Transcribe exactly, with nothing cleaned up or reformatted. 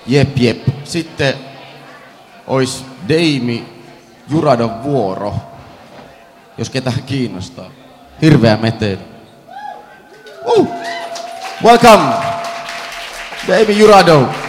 Jep, jep. Sitten ois Deimi Juradon vuoro, jos ketään kiinnostaa. Hirveä meteli. Uh! Welcome, Deimi Jurado.